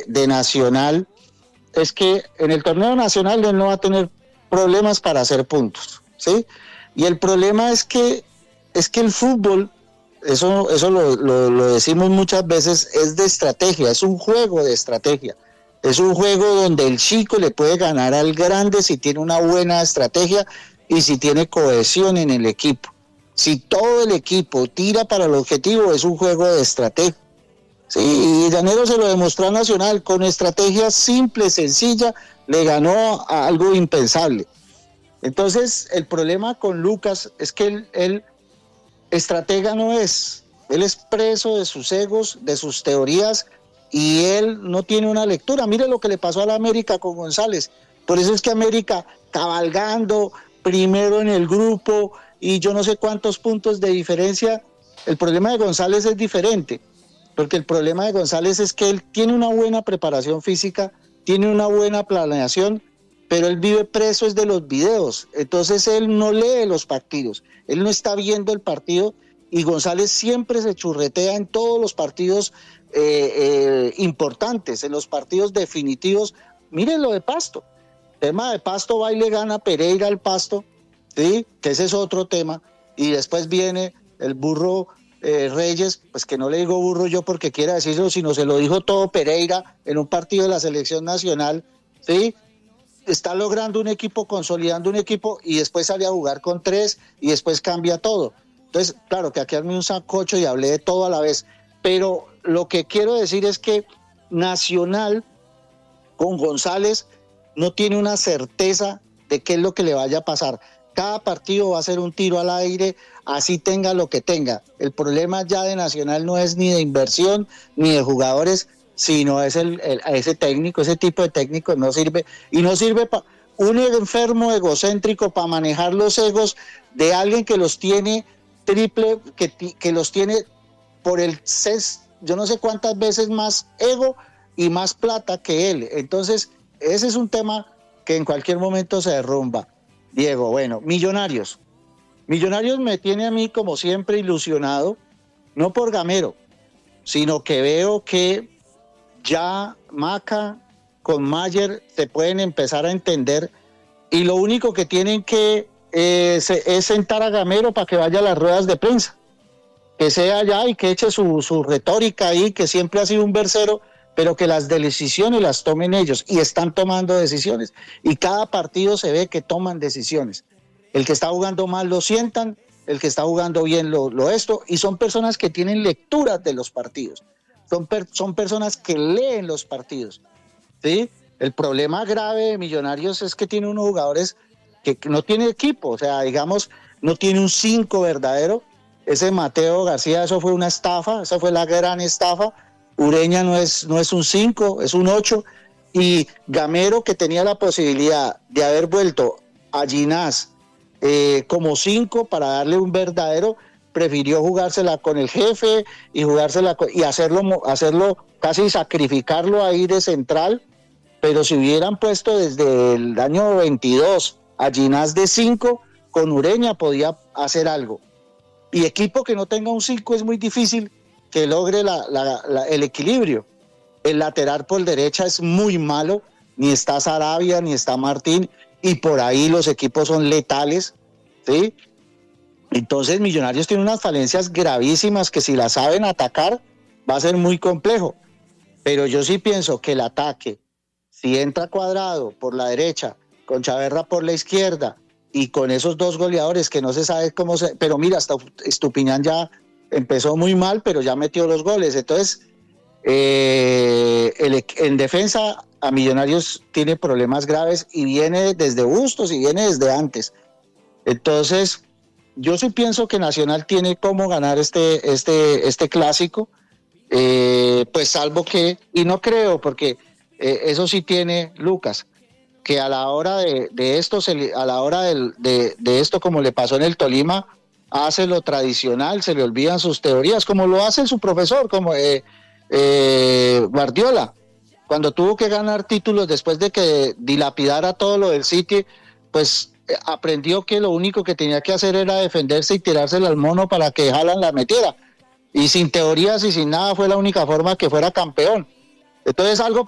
de Nacional es que en el torneo nacional él no va a tener problemas para hacer puntos, ¿sí? Y el problema es que el fútbol, eso lo decimos muchas veces, es de estrategia, es un juego de estrategia. Es un juego donde el chico le puede ganar al grande si tiene una buena estrategia y si tiene cohesión en el equipo. Si todo el equipo tira para el objetivo, es un juego de estrategia. Sí, y Llanero se lo demostró a Nacional, con estrategia simple, sencilla, le ganó a algo impensable. Entonces, el problema con Lucas es que él estratega no es, él es preso de sus egos, de sus teorías, y él no tiene una lectura. Mire lo que le pasó a la América con González. Por eso es que América, cabalgando primero en el grupo y yo no sé cuántos puntos de diferencia, el problema de González es diferente, porque el problema de González es que él tiene una buena preparación física, tiene una buena planeación, pero él vive preso es de los videos. Entonces él no lee los partidos, él no está viendo el partido, y González siempre se churretea en todos los partidos importantes, en los partidos definitivos. Miren lo de Pasto, tema de Pasto, va y le gana Pereira al Pasto, ¿sí? Que ese es otro tema, y después viene el burro Reyes, pues que no le digo burro yo porque quiera decirlo, sino se lo dijo todo Pereira en un partido de la selección nacional, ¿sí? Está logrando un equipo, consolidando un equipo, y después sale a jugar con 3 y después cambia todo. Entonces, claro que aquí armé un sancocho y hablé de todo a la vez, pero lo que quiero decir es que Nacional con González no tiene una certeza de qué es lo que le vaya a pasar. Cada partido va a ser un tiro al aire, así tenga lo que tenga. El problema ya de Nacional no es ni de inversión ni de jugadores, sino es ese técnico, ese tipo de técnico no sirve, y no sirve para un enfermo egocéntrico para manejar los egos de alguien que los tiene triple, que los tiene por el CES, yo no sé cuántas veces más ego y más plata que él. Entonces, ese es un tema que en cualquier momento se derrumba. Diego, bueno, Millonarios me tiene a mí como siempre ilusionado, no por Gamero, sino que veo que ya Maca con Mayer se pueden empezar a entender, y lo único que tienen que es sentar a Gamero para que vaya a las ruedas de prensa, que sea allá y que eche su retórica ahí, que siempre ha sido un versero, pero que las decisiones las tomen ellos, y están tomando decisiones, y cada partido se ve que toman decisiones. El que está jugando mal lo sientan, el que está jugando bien lo esto, y son personas que tienen lecturas de los partidos, son personas que leen los partidos, ¿sí? El problema grave de Millonarios es que tiene unos jugadores que no tiene equipo, o sea, digamos, no tiene un 5 verdadero. Ese Mateo García, eso fue una estafa, esa fue la gran estafa. Ureña no es un 5, es un 8, y Gamero, que tenía la posibilidad de haber vuelto a Ginás como 5 para darle un verdadero, prefirió jugársela con el jefe y hacerlo casi sacrificarlo ahí de central. Pero si hubieran puesto desde el año 22 a Ginás de 5, con Ureña podía hacer algo. Y equipo que no tenga un 5 es muy difícil que logre el equilibrio. El lateral por derecha es muy malo, ni está Sarabia, ni está Martín, y por ahí los equipos son letales, ¿sí? Entonces Millonarios tiene unas falencias gravísimas que si las saben atacar va a ser muy complejo. Pero yo sí pienso que el ataque, si entra Cuadrado por la derecha, con Chaverra por la izquierda, y con esos 2 goleadores que no se sabe cómo se... Pero mira, hasta Estupiñán ya empezó muy mal, pero ya metió 2 goles. Entonces, en defensa a Millonarios tiene problemas graves, y viene desde Bustos y viene desde antes. Entonces, yo sí pienso que Nacional tiene cómo ganar este clásico, pues salvo que, y no creo, porque eso sí tiene Lucas, que a la hora de esto, de esto, como le pasó en el Tolima, hace lo tradicional, se le olvidan sus teorías, como lo hace su profesor, como Guardiola, cuando tuvo que ganar títulos después de que dilapidara todo lo del City, pues aprendió que lo único que tenía que hacer era defenderse y tirársela al mono para que Haaland la metiera, y sin teorías y sin nada fue la única forma que fuera campeón. Entonces algo